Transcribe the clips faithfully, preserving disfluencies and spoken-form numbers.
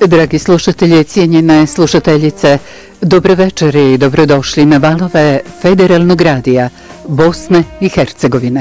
Dragi slušatelji, cijenjene slušateljice, dobre večeri i dobrodošli na valove Federalnog radija Bosne i Hercegovine.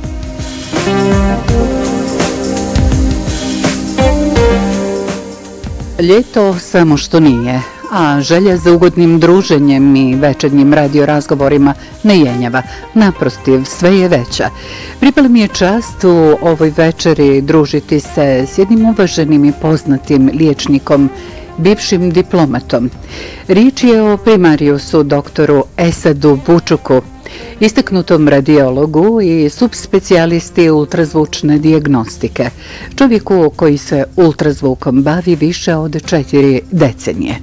Ljeto samo što nije, a želja za ugodnim druženjem i večernjim radiorazgovorima ne jenjava. Naprotiv, sve je veća. Pripala mi je čast u ovoj večeri družiti se s jednim uvaženim i poznatim liječnikom, bivšim diplomatom. Riječ je o primariusu doktoru Esadu Bučuku, istaknutom radiologu i subspecijalisti ultrazvučne dijagnostike, čovjeku koji se ultrazvukom bavi više od četiri decenije.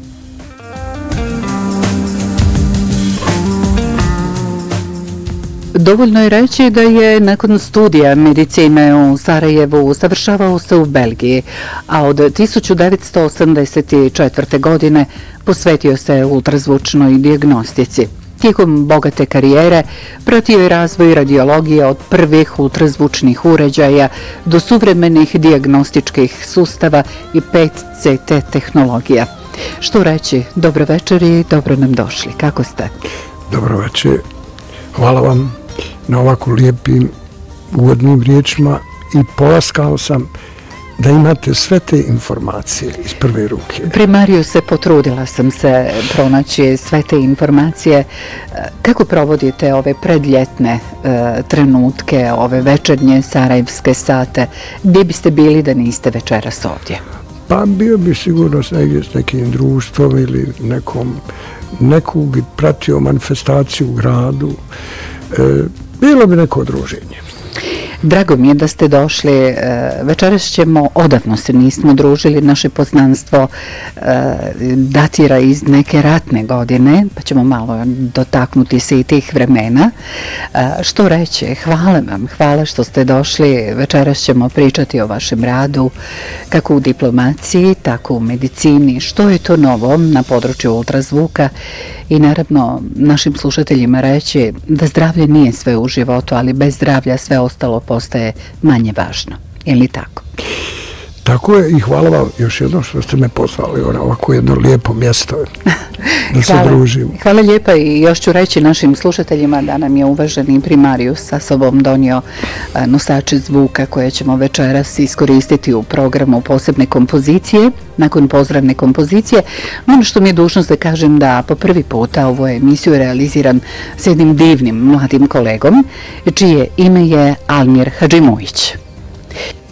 Dovoljno je reći da je nakon studija medicine u Sarajevu usavršavao se u Belgiji, a od tisuću devetsto osamdeset četvrte. godine posvetio se ultrazvučnoj dijagnostici. Tijekom bogate karijere pratio je razvoj radiologije od prvih ultrazvučnih uređaja do suvremenih dijagnostičkih sustava i pet C T tehnologija. Što reći, dobro večer i dobro nam došli. Kako ste? Dobro večer. Hvala vam na ovako lijepim uvodnim riječima i polaskao sam da imate sve te informacije iz prve ruke. Primariju se, potrudila sam se pronaći sve te informacije. Kako provodite ove predljetne e, trenutke, ove večernje sarajevske sate? Gdje biste bili da niste večeras ovdje? Pa bio bi sigurno s, negdje, s nekim društvom ili nekom, neku bi pratio manifestaciju u gradu. E, bilo bi neko druženje. Drago mi je da ste došli. Večeras ćemo, odavno se nismo družili, naše poznanstvo datira iz neke ratne godine, pa ćemo malo dotaknuti se i tih vremena. Što reći, hvala vam, hvala što ste došli. Večeras ćemo pričati o vašem radu, kako u diplomaciji, tako u medicini, što je to novo na području ultrazvuka i naravno našim slušateljima reći da zdravlje nije sve u životu, ali bez zdravlja sve ostalo postaje manje važno. Je li tako? Tako je i hvala vam još jednom što ste me pozvali na ovako jedno lijepo mjesto da se hvala, družimo. Hvala lijepa i još ću reći našim slušateljima da nam je uvaženi primarius sa sobom donio nosače zvuka koje ćemo večeras iskoristiti u programu posebne kompozicije. Nakon pozdravne kompozicije, ono što mi je dužnost da kažem da po prvi puta ovu emisiju realiziram s jednim divnim mladim kolegom, čije ime je Almir Hadžimujić.